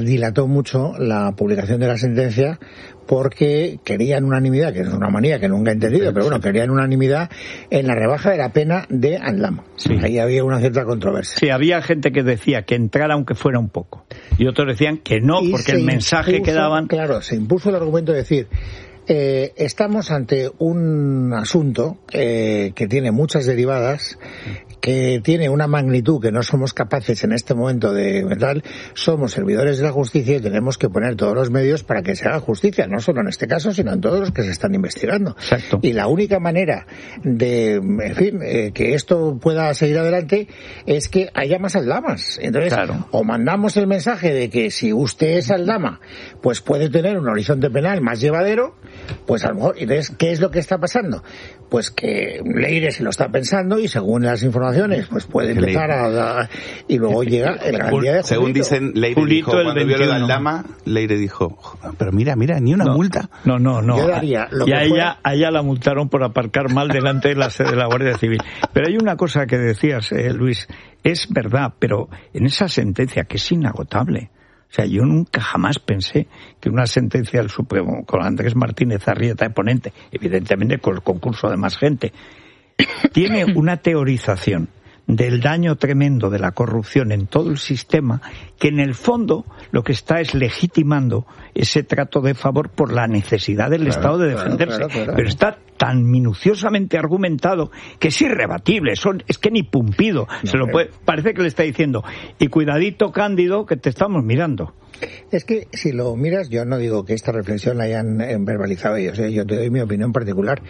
Dilató mucho la publicación de la sentencia porque querían unanimidad, que es una manía que nunca he entendido, pero bueno, querían unanimidad en la rebaja de la pena de Aldama. Sí. Ahí había una cierta controversia. Sí, había gente que decía que entrara aunque fuera un poco. Y otros decían que no, porque el mensaje que daban... Claro, se impuso el argumento de decir... estamos ante un asunto que tiene muchas derivadas, que tiene una magnitud que no somos capaces en este momento de tal. Somos servidores de la justicia y tenemos que poner todos los medios para que se haga justicia, no solo en este caso, sino en todos los que se están investigando. Exacto. Y la única manera de, en fin, que esto pueda seguir adelante es que haya más Aldamas. Entonces, claro, o mandamos el mensaje de que si usted es Aldama, pues puede tener un horizonte penal más llevadero, pues a lo mejor, entonces, ¿qué es lo que está pasando? Pues que Leire se lo está pensando y según las informaciones, pues puede empezar y luego llega el gran día de Julito. Según dicen, Leire dijo, cuando vio lo de Aldama, Leire dijo, pero mira, ni una multa. No. Yo daría lo y que a ella la multaron por aparcar mal delante de la sede de la Guardia Civil. Pero hay una cosa que decías, Luis, es verdad, pero en esa sentencia que es inagotable. O sea, yo nunca jamás pensé que una sentencia del Supremo, con Andrés Martínez Arrieta de ponente, evidentemente con el concurso de más gente, tiene una teorización del daño tremendo de la corrupción en todo el sistema, que en el fondo lo que está es legitimando ese trato de favor por la necesidad del Estado de defenderse. Claro. Pero está tan minuciosamente argumentado que es irrebatible, es que ni Pumpido se lo puede, parece que le está diciendo, y cuidadito Cándido que te estamos mirando. Es que si lo miras, yo no digo que esta reflexión la hayan verbalizado ellos, yo te doy mi opinión particular.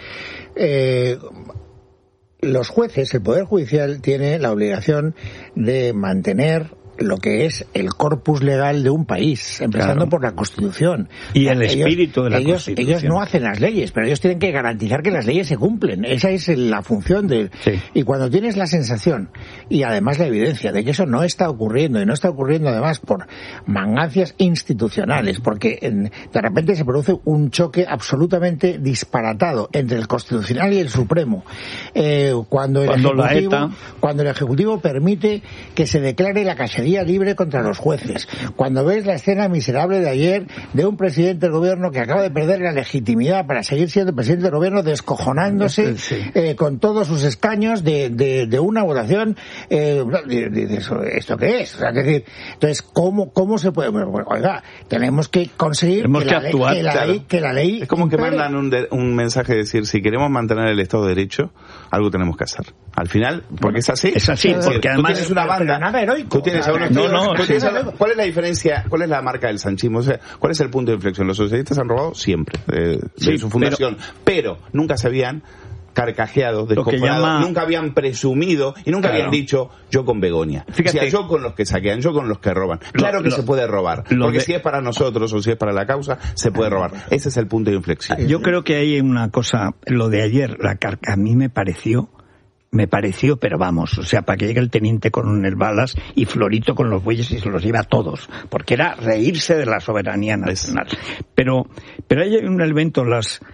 Los jueces, el Poder Judicial tiene la obligación de mantener lo que es el corpus legal de un país, empezando por la Constitución. Y el espíritu de la Constitución. Ellos no hacen las leyes, pero ellos tienen que garantizar que las leyes se cumplen. Esa es la función de... Sí. Y cuando tienes la sensación, y además la evidencia, de que eso no está ocurriendo, y no está ocurriendo además por mangancias institucionales, porque de repente se produce un choque absolutamente disparatado entre el Constitucional y el Supremo. Cuando el Ejecutivo permite que se declare la cacería libre contra los jueces, cuando ves la escena miserable de ayer de un presidente del gobierno que acaba de perder la legitimidad para seguir siendo presidente del gobierno, descojonándose con todos sus escaños de una votación, ¿esto qué es? O sea, entonces, ¿cómo se puede? Bueno, oiga, tenemos que conseguir que la ley es como impere. Que mandan un mensaje de decir, si queremos mantener el Estado de Derecho, algo tenemos que hacer. Al final, porque es así, porque además tienes una banda, nada heroico. Tú tienes ¿cuál es la diferencia? ¿Cuál es la marca del sanchismo? O sea, ¿cuál es el punto de inflexión? Los socialistas han robado siempre de su fundación, pero nunca se habían carcajeado, descojonado, nunca habían presumido y nunca habían dicho yo con Begoña. Fíjate, o sea, yo con los que saquean, yo con los que roban. Claro que se puede robar, porque si es para nosotros o si es para la causa, se puede robar. Ese es el punto de inflexión. Yo creo que hay una cosa, lo de ayer, a mí me pareció, pero vamos, o sea, para que llegue el teniente coronel Balas y Florito con los bueyes y se los lleva a todos, porque era reírse de la soberanía nacional. Pero hay un elemento,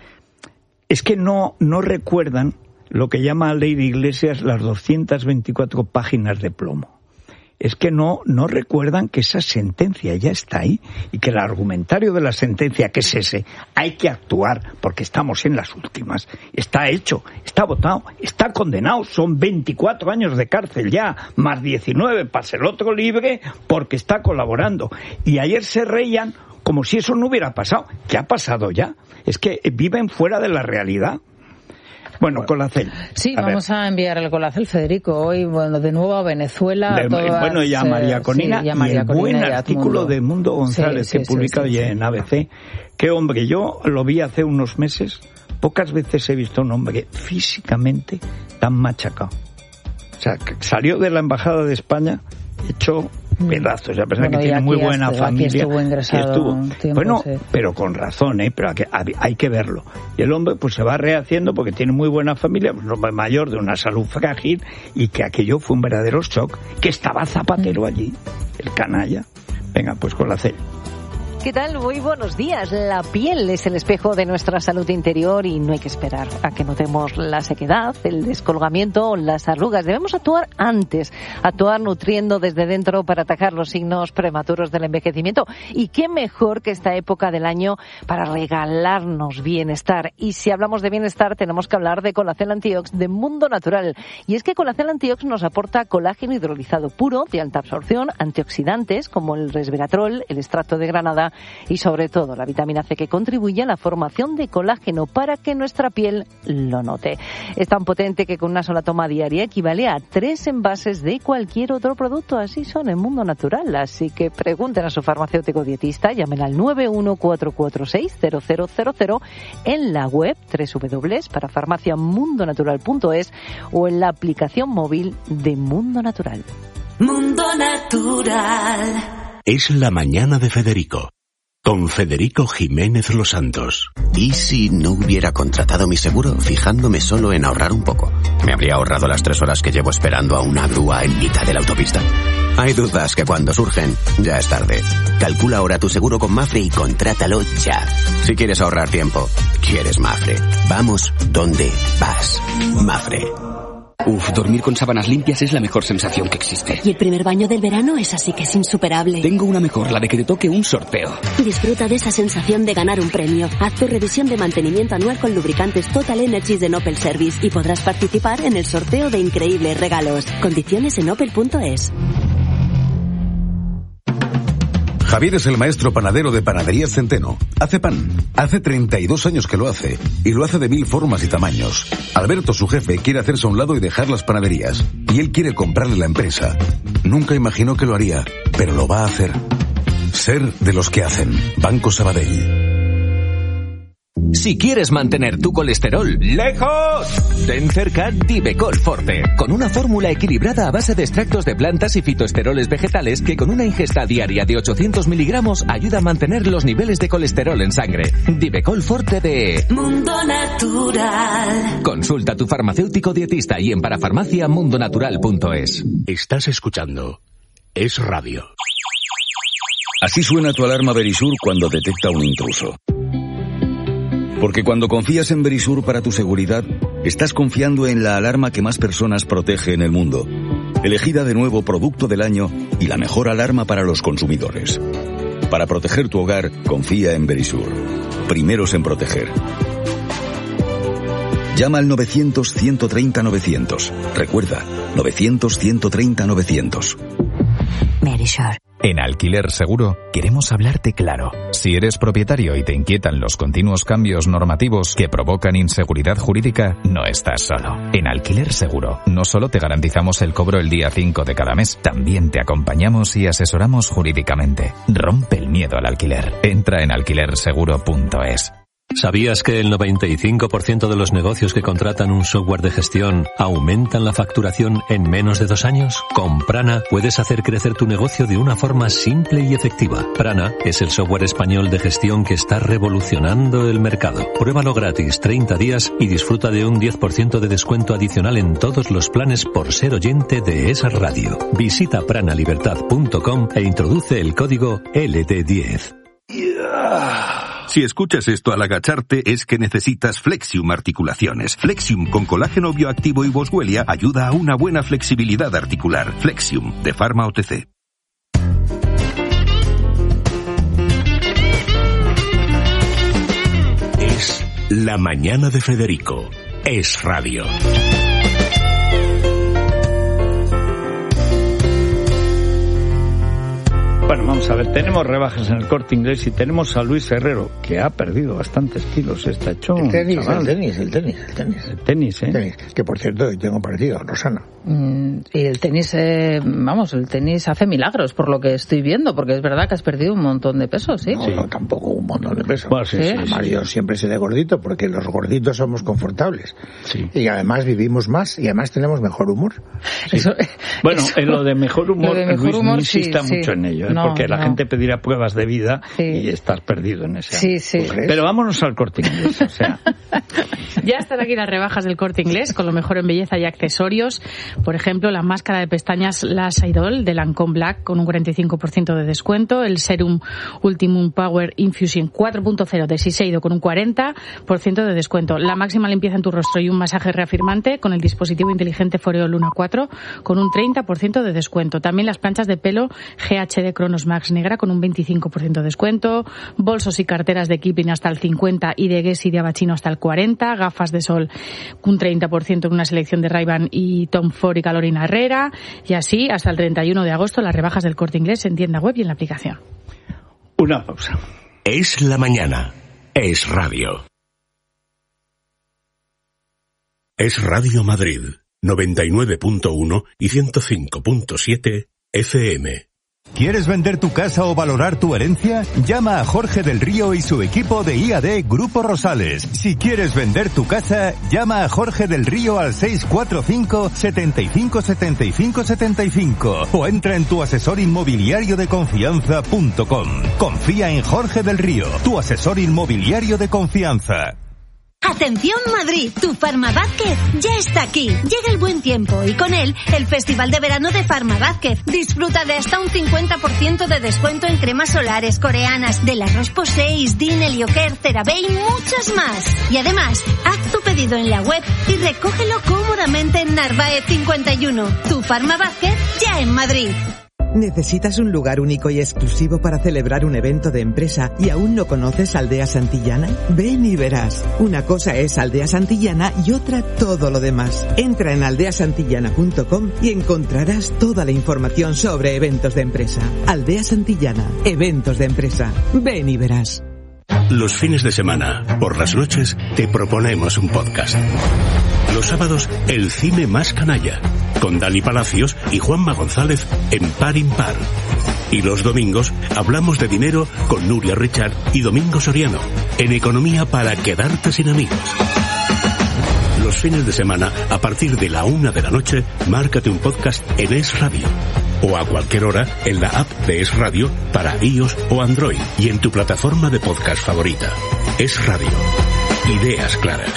es que no recuerdan lo que llama Ley de Iglesias las 224 páginas de plomo. Es que no recuerdan que esa sentencia ya está ahí y que el argumentario de la sentencia, que es ese, hay que actuar porque estamos en las últimas, está hecho, está votado, está condenado, son 24 años de cárcel ya, más 19 para el otro libre porque está colaborando. Y ayer se reían como si eso no hubiera pasado, que ha pasado ya. Es que viven fuera de la realidad. Bueno, Colacel. Sí, vamos a enviar el Colacel, Federico, hoy, de nuevo a Venezuela. Y a María Conina, y el buen artículo de Mundo González que publica hoy en ABC. Qué hombre, yo lo vi hace unos meses, pocas veces he visto a un hombre físicamente tan machacado. O sea, que salió de la Embajada de España hecho pedazos, a pesar que tiene muy buena familia. Estuvo ingresado pero con razón, pero hay que verlo. Y el hombre pues se va rehaciendo porque tiene muy buena familia, un hombre mayor de una salud frágil, y que aquello fue un verdadero shock, que estaba Zapatero allí, el canalla. Venga, pues con la C. ¿qué tal? Muy buenos días. La piel es el espejo de nuestra salud interior y no hay que esperar a que notemos la sequedad, el descolgamiento o las arrugas. Debemos actuar antes, actuar nutriendo desde dentro para atacar los signos prematuros del envejecimiento. Y qué mejor que esta época del año para regalarnos bienestar. Y si hablamos de bienestar, tenemos que hablar de Colacel Antiox de Mundo Natural. Y es que Colacel Antiox nos aporta colágeno hidrolizado puro, de alta absorción, antioxidantes como el resveratrol, el extracto de granada y sobre todo la vitamina C, que contribuye a la formación de colágeno para que nuestra piel lo note. Es tan potente que con una sola toma diaria equivale a 3 envases de cualquier otro producto. Así son en Mundo Natural. Así que pregunten a su farmacéutico dietista, llamen al 914460000 en la web www.parafarmaciamundonatural.es o en la aplicación móvil de Mundo Natural. Mundo Natural. Es la mañana de Federico, con Federico Jiménez Los Santos. ¿Y si no hubiera contratado mi seguro fijándome solo en ahorrar un poco? ¿Me habría ahorrado las 3 horas que llevo esperando a una grúa en mitad de la autopista? Hay dudas que cuando surgen, ya es tarde. Calcula ahora tu seguro con Mapfre y contrátalo ya. Si quieres ahorrar tiempo, quieres Mapfre. Vamos donde vas. Mapfre. Dormir con sábanas limpias es la mejor sensación que existe. Y el primer baño del verano es así que es insuperable. Tengo una mejor, la de que te toque un sorteo. Disfruta de esa sensación de ganar un premio. Haz tu revisión de mantenimiento anual con lubricantes Total Energies de Opel Service y podrás participar en el sorteo de increíbles regalos. Condiciones en opel.es. Javier es el maestro panadero de Panaderías Centeno. Hace pan. Hace 32 años que lo hace. Y lo hace de 1000 formas y tamaños. Alberto, su jefe, quiere hacerse a un lado y dejar las panaderías. Y él quiere comprarle la empresa. Nunca imaginó que lo haría, pero lo va a hacer. Ser de los que hacen. Banco Sabadell. Si quieres mantener tu colesterol lejos, ten cerca Divecol Forte, con una fórmula equilibrada a base de extractos de plantas y fitoesteroles vegetales que con una ingesta diaria de 800 miligramos ayuda a mantener los niveles de colesterol en sangre. Divecol Forte de Mundo Natural. Consulta a tu farmacéutico dietista y en parafarmaciamundonatural.es. Estás escuchando Es Radio. Así suena tu alarma Verisur cuando detecta un intruso. Porque cuando confías en Verisur para tu seguridad, estás confiando en la alarma que más personas protege en el mundo. Elegida de nuevo Producto del Año y la mejor alarma para los consumidores. Para proteger tu hogar, confía en Verisur. Primeros en proteger. Llama al 900-130-900. Recuerda, 900-130-900. Verisur. En Alquiler Seguro queremos hablarte claro. Si eres propietario y te inquietan los continuos cambios normativos que provocan inseguridad jurídica, no estás solo. En Alquiler Seguro no solo te garantizamos el cobro el día 5 de cada mes, también te acompañamos y asesoramos jurídicamente. Rompe el miedo al alquiler. Entra en alquilerseguro.es. ¿Sabías que el 95% de los negocios que contratan un software de gestión aumentan la facturación en menos de 2 años? Con Prana puedes hacer crecer tu negocio de una forma simple y efectiva. Prana es el software español de gestión que está revolucionando el mercado. Pruébalo gratis 30 días y disfruta de un 10% de descuento adicional en todos los planes por ser oyente de esa radio. Visita pranalibertad.com e introduce el código LT10. Si escuchas esto al agacharte es que necesitas Flexium Articulaciones. Flexium con colágeno bioactivo y boswellia ayuda a una buena flexibilidad articular. Flexium, de Pharma OTC. Es la mañana de Federico. Es Radio. Bueno, vamos a ver, tenemos rebajas en el Corte Inglés y tenemos a Luis Herrero, que ha perdido bastantes kilos, está hecho el tenis, chaval. El tenis, que por cierto, tengo partido, Rosana. Y el tenis, el tenis hace milagros, por lo que estoy viendo, porque es verdad que has perdido un montón de peso, ¿sí? No, tampoco un montón de peso. Bueno, sí. Además, yo siempre seré gordito, porque los gorditos somos confortables. Sí. Y además vivimos más, y además tenemos mejor humor. Sí. Bueno, en lo de mejor humor, Luis no insista mucho en ello. No, porque la gente pedirá pruebas de vida y estás perdido en ese. Sí. Pero vámonos al Corte Inglés, o sea. Ya están aquí las rebajas del Corte Inglés, con lo mejor en belleza y accesorios. Por ejemplo, la máscara de pestañas Lash Idol de Lancôme Black con un 45% de descuento. El Serum Ultimum Power Infusion 4.0 de Shiseido con un 40% de descuento. La máxima limpieza en tu rostro y un masaje reafirmante con el dispositivo inteligente Foreo Luna 4 con un 30% de descuento. También las planchas de pelo GHD Chronos Max Negra con un 25% de descuento. Bolsos y carteras de Kipling hasta el 50% y de Guess y de Abachino hasta el 40%. Gafas de sol un 30% en una selección de Ray-Ban y Tom Ford y Carolina Herrera. Y así hasta el 31 de agosto las rebajas del Corte Inglés en tienda web y en la aplicación. Una pausa. Es la mañana. Es radio. Es Radio Madrid, 99.1 y 105.7 FM. ¿Quieres vender tu casa o valorar tu herencia? Llama a Jorge del Río y su equipo de IAD Grupo Rosales. Si quieres vender tu casa, llama a Jorge del Río al 645 75 75 75 o entra en tuasesorinmobiliariodeconfianza.com. Confía en Jorge del Río, tu asesor inmobiliario de confianza. Atención Madrid, tu Farma Vázquez ya está aquí. Llega el buen tiempo y con él el Festival de Verano de Farma Vázquez. Disfruta de hasta un 50% de descuento en cremas solares coreanas de las Roche-Posay, Din, Helioker, CeraVe y muchas más. Y además, haz tu pedido en la web y recógelo cómodamente en Narváez 51. Tu Farma Vázquez ya en Madrid. ¿Necesitas un lugar único y exclusivo para celebrar un evento de empresa y aún no conoces Aldea Santillana? Ven y verás. Una cosa es Aldea Santillana y otra todo lo demás. Entra en aldeasantillana.com y encontrarás toda la información sobre eventos de empresa. Aldea Santillana, eventos de empresa. Ven y verás. Los fines de semana, por las noches, te proponemos un podcast. Los sábados, el cine más canalla, con Dani Palacios y Juanma González en Par Impar. Y los domingos, hablamos de dinero con Nuria Richard y Domingo Soriano, en Economía para quedarte sin amigos. Los fines de semana, a partir de la 1 de la noche, márcate un podcast en Es Radio. O a cualquier hora en la app de Es Radio para iOS o Android y en tu plataforma de podcast favorita. Es Radio. Ideas claras.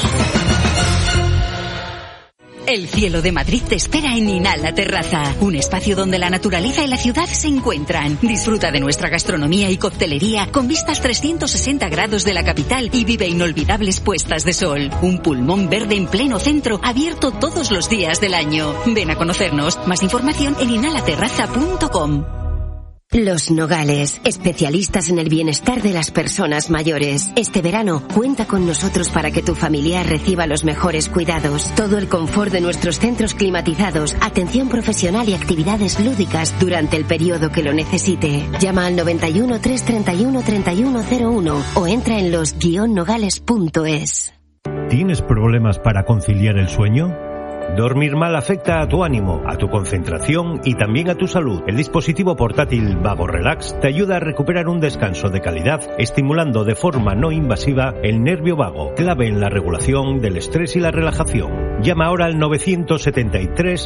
El cielo de Madrid te espera en Inhala Terraza, un espacio donde la naturaleza y la ciudad se encuentran. Disfruta de nuestra gastronomía y coctelería con vistas 360 grados de la capital y vive inolvidables puestas de sol. Un pulmón verde en pleno centro, abierto todos los días del año. Ven a conocernos. Más información en inhalaterraza.com. Los Nogales, especialistas en el bienestar de las personas mayores. Este verano, cuenta con nosotros para que tu familiar reciba los mejores cuidados. Todo el confort de nuestros centros climatizados, atención profesional y actividades lúdicas durante el periodo que lo necesite. Llama al 91 331 3101 o entra en los-nogales.es. ¿Tienes problemas para conciliar el sueño? Dormir mal afecta a tu ánimo, a tu concentración y también a tu salud. El dispositivo portátil Vago Relax te ayuda a recuperar un descanso de calidad, estimulando de forma no invasiva el nervio vago, clave en la regulación del estrés y la relajación. Llama ahora al 973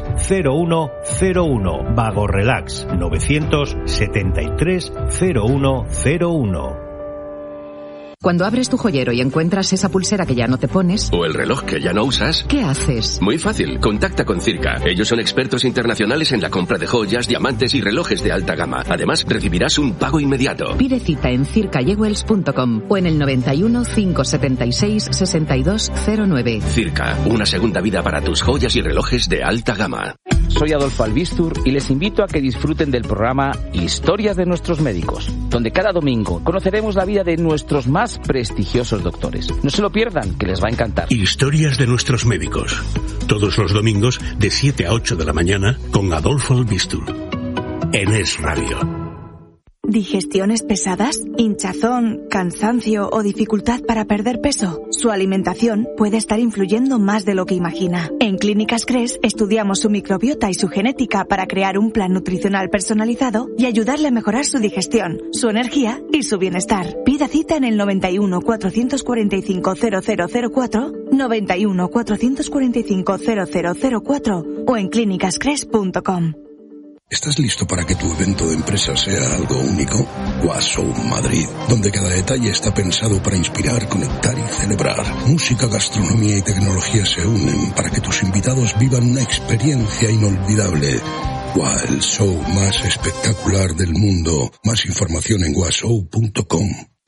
0101 Vago Relax 973 0101. Cuando abres tu joyero y encuentras esa pulsera que ya no te pones... o el reloj que ya no usas... ¿qué haces? Muy fácil, contacta con Circa. Ellos son expertos internacionales en la compra de joyas, diamantes y relojes de alta gama. Además, recibirás un pago inmediato. Pide cita en circajewels.com o en el 91 576 6209. Circa, una segunda vida para tus joyas y relojes de alta gama. Soy Adolfo Albistur y les invito a que disfruten del programa Historias de nuestros médicos, donde cada domingo conoceremos la vida de nuestros más prestigiosos doctores. No se lo pierdan, que les va a encantar. Historias de nuestros médicos. Todos los domingos de 7 a 8 de la mañana con Adolfo Albistur. En Es Radio. ¿Digestiones pesadas? ¿Hinchazón, cansancio o dificultad para perder peso? Su alimentación puede estar influyendo más de lo que imagina. En Clínicas Cres estudiamos su microbiota y su genética para crear un plan nutricional personalizado y ayudarle a mejorar su digestión, su energía y su bienestar. Pida cita en el 91 445 0004, 91 445 0004 o en clínicascres.com. ¿Estás listo para que tu evento de empresa sea algo único? Washow Madrid, donde cada detalle está pensado para inspirar, conectar y celebrar. Música, gastronomía y tecnología se unen para que tus invitados vivan una experiencia inolvidable. El show más espectacular del mundo. Más información en washow.com.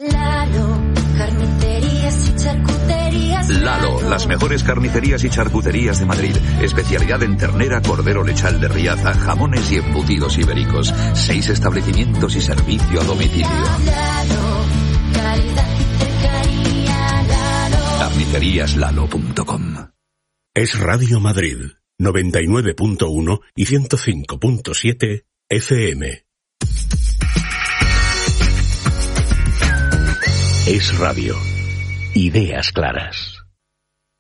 Lalo, las mejores carnicerías y charcuterías de Madrid. Especialidad en ternera, cordero lechal de Riaza, jamones y embutidos ibéricos. 6 establecimientos y servicio a domicilio. Carniceríaslalo.com. Es Radio Madrid, 99.1 y 105.7 FM. Es radio. Ideas claras.